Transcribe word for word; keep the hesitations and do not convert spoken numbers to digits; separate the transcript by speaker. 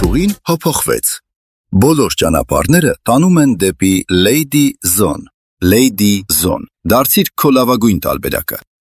Speaker 1: ճյուղին հափոխվեց։ Բոլոր ճանապարհները տանում են դեպի Lady Zone։ Lady Zone։ Դարձիր քո լավագույն տարբերակը։